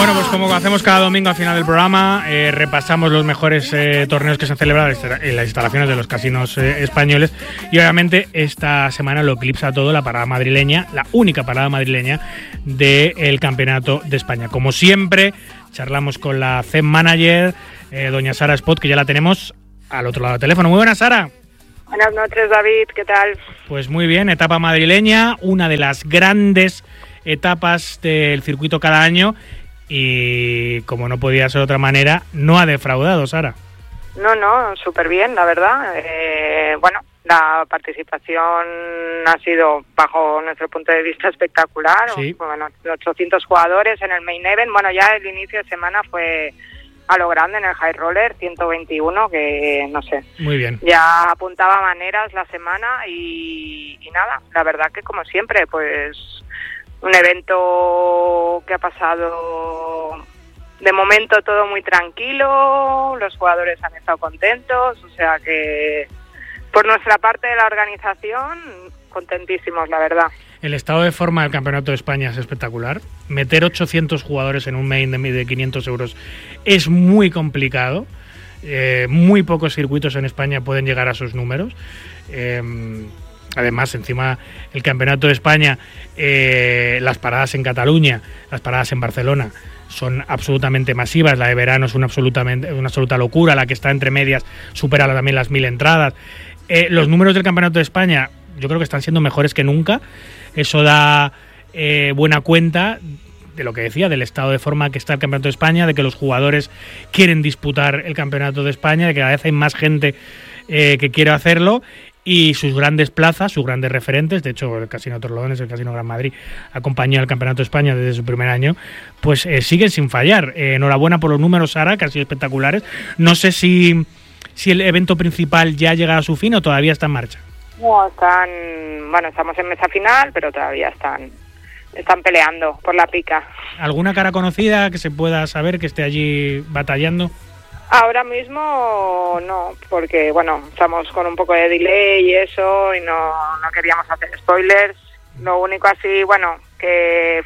Bueno, pues como hacemos cada domingo al final del programa, repasamos los mejores torneos que se han celebrado en las instalaciones de los casinos españoles, y obviamente esta semana lo eclipsa todo la parada madrileña, la única parada madrileña del Campeonato de España. Como siempre, charlamos con la CEM Manager, doña Sara Espot, que ya la tenemos al otro lado del teléfono. Muy buenas, Sara. Buenas noches, David, ¿qué tal? Pues muy bien, etapa madrileña, una de las grandes etapas del circuito cada año, y como no podía ser de otra manera, no ha defraudado, Sara. No, súper bien, la verdad. Bueno, la participación ha sido, bajo nuestro punto de vista, espectacular. Sí. Bueno, 800 jugadores en el Main Event. Bueno, ya el inicio de semana fue a lo grande en el High Roller, 121, que no sé. Muy bien. Ya apuntaba maneras la semana y nada, la verdad que como siempre, pues un evento que ha pasado de momento todo muy tranquilo, los jugadores han estado contentos, o sea que por nuestra parte de la organización, contentísimos, la verdad. El estado de forma del Campeonato de España es espectacular. Meter 800 jugadores en un main de 500 euros es muy complicado. Muy pocos circuitos en España pueden llegar a esos números. Además, encima, el Campeonato de España, las paradas en Cataluña, las paradas en Barcelona, son absolutamente masivas. La de verano es una absoluta locura. La que está entre medias supera también las 1000 entradas. Los números del Campeonato de España yo creo que están siendo mejores que nunca. Eso da buena cuenta de lo que decía, del estado de forma que está el Campeonato de España, de que los jugadores quieren disputar el Campeonato de España, de que cada vez hay más gente que quiere hacerlo, y sus grandes plazas, sus grandes referentes, de hecho el Casino Torrelodones, el Casino Gran Madrid, acompañó al Campeonato de España desde su primer año, pues siguen sin fallar. Enhorabuena por los números, Sara, que han sido espectaculares. No sé si el evento principal ya llega a su fin o todavía está en marcha. No, estamos en mesa final, pero todavía están peleando por la pica. ¿Alguna cara conocida que se pueda saber que esté allí batallando? Ahora mismo no, porque bueno, estamos con un poco de delay y eso, y no queríamos hacer spoilers. Lo único así, bueno, que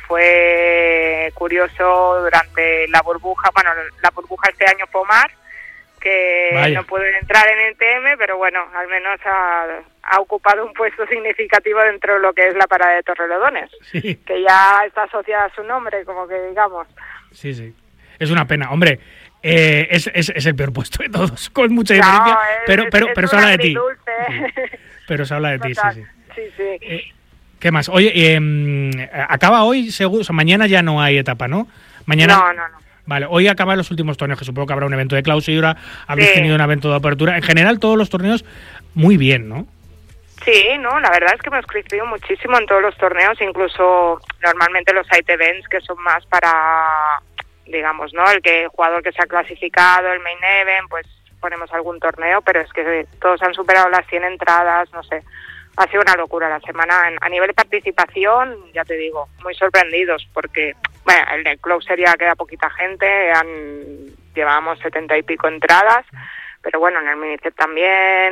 fue curioso durante la burbuja, bueno, la burbuja este año fue Omar, que Vaya. no pudo entrar en el TM, pero bueno, al menos ha ocupado un puesto significativo dentro de lo que es la parada de Torrelodones, Sí. que ya está asociada a su nombre, como que digamos. Sí. Es una pena, hombre. Es el peor puesto de todos, con mucha diferencia, pero se habla de ti. Pero se habla de ti, sí. ¿Qué más? Oye, acaba hoy, seguro, o sea, mañana ya no hay etapa, ¿no? Mañana. No. Vale, hoy acaban los últimos torneos, que supongo que habrá un evento de clausura, habéis Sí. tenido un evento de apertura. En general, todos los torneos muy bien, ¿no? Sí, no, la verdad es que hemos crecido muchísimo en todos los torneos, incluso normalmente los side events, que son más para, digamos, ¿no? El jugador que se ha clasificado, el main event, pues ponemos algún torneo, pero es que todos han superado las 100 entradas, no sé. Ha sido una locura la semana. A nivel de participación, ya te digo, muy sorprendidos, porque bueno, el de Closer ya queda poquita gente, llevábamos 70 y pico entradas, pero bueno, en el Minicet también,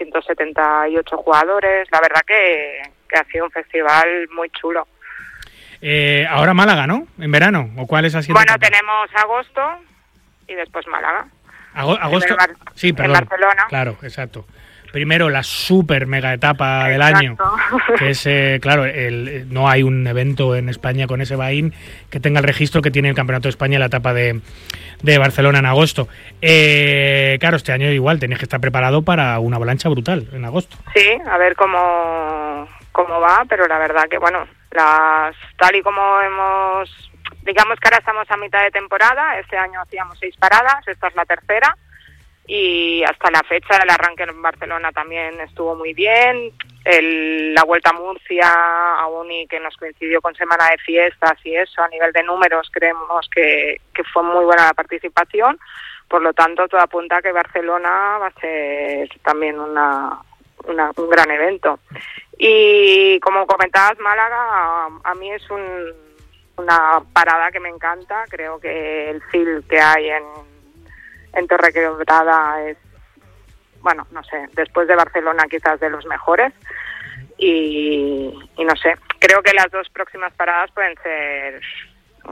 278 jugadores. La verdad que ha sido un festival muy chulo. Ahora Málaga, ¿no? En verano, ¿o cuál es así? Bueno, tenemos agosto y después Málaga. Agosto. Sí, perdón. En Barcelona. Claro, exacto. Primero la super mega etapa del año, que es, claro, no hay un evento en España con ese buy-in que tenga el registro que tiene el Campeonato de España, la etapa de Barcelona en agosto. Claro, este año igual tenéis que estar preparado para una avalancha brutal en agosto. Sí, a ver cómo va, pero la verdad que bueno, tal y como digamos que ahora estamos a mitad de temporada, este año hacíamos 6 paradas, esta es la tercera. Y hasta la fecha el arranque en Barcelona también estuvo muy bien. La Vuelta a Murcia, aún y que nos coincidió con semana de fiestas y eso, a nivel de números creemos que fue muy buena la participación. Por lo tanto, todo apunta a que Barcelona va a ser también un gran evento. Y como comentabas, Málaga a mí es una parada que me encanta. Creo que el feel que hay en Torrequebrada es, bueno, no sé, después de Barcelona quizás de los mejores, y no sé, creo que las 2 próximas paradas pueden ser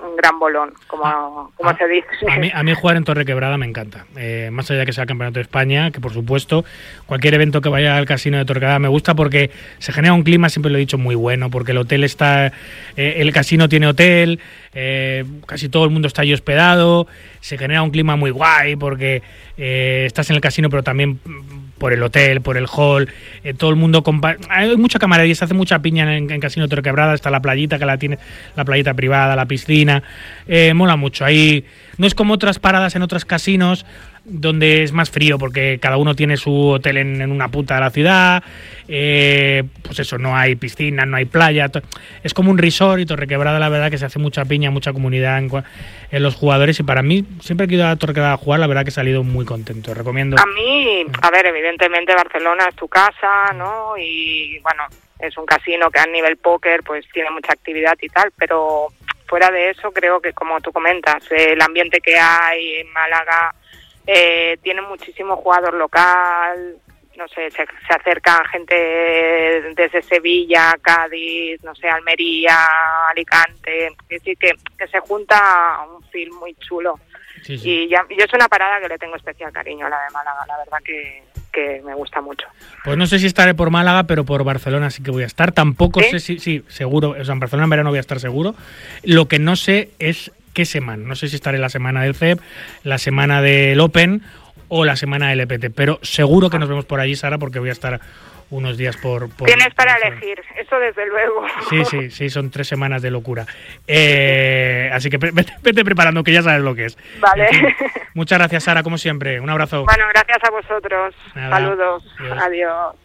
un gran bolón, como se dice. A mí jugar en Torrequebrada me encanta. Más allá de que sea el Campeonato de España, que por supuesto, cualquier evento que vaya al casino de Torrequebrada me gusta porque se genera un clima, siempre lo he dicho, muy bueno, porque el hotel está, el casino tiene hotel, casi todo el mundo está allí hospedado, se genera un clima muy guay porque estás en el casino, pero también por el hotel, por el hall, todo el mundo hay mucha camaradería, se hace mucha piña en Casino Torrequebrada, está la playita que la tiene, la playita privada, la piscina, mola mucho. Ahí no es como otras paradas en otros casinos donde es más frío porque cada uno tiene su hotel en una punta de la ciudad, pues eso, no hay piscina, no hay playa, es como un resort. Y Torrequebrada, la verdad que se hace mucha piña, mucha comunidad en los jugadores, y para mí, siempre que he ido a Torrequebrada a jugar, la verdad que he salido muy contento, recomiendo. A mí, a ver, evidentemente Barcelona es tu casa, ¿no? Y bueno, es un casino que a nivel póker pues tiene mucha actividad y tal, pero fuera de eso creo que, como tú comentas, el ambiente que hay en Málaga, tiene muchísimo jugador local, no sé, se acerca gente desde Sevilla, Cádiz, no sé, Almería, Alicante, es decir, que se junta un film muy chulo. Sí, sí. Y yo es una parada que le tengo especial cariño, la de Málaga, la verdad que me gusta mucho. Pues no sé si estaré por Málaga, pero por Barcelona sí que voy a estar. Tampoco ¿Sí? sé si seguro, o sea, en Barcelona en verano voy a estar seguro. Lo que no sé es qué semana. No sé si estaré la semana del CEP, la semana del Open o la semana del EPT, pero seguro que nos vemos por allí, Sara, porque voy a estar unos días por Tienes para elegir, eso desde luego. Sí, son 3 semanas de locura. Así que vete preparando, que ya sabes lo que es. Vale. En fin, muchas gracias, Sara, como siempre. Un abrazo. Bueno, gracias a vosotros. Nada. Saludos. Adiós. Adiós.